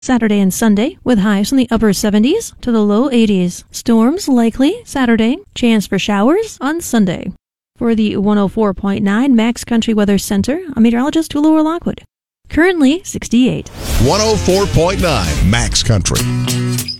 Saturday and Sunday, with highs in the upper 70s to the low 80s. Storms likely Saturday, chance for showers on Sunday. For the 104.9 Max Country Weather Center, I'm meteorologist Hula Lockwood. Currently 68. 104.9 Max Country.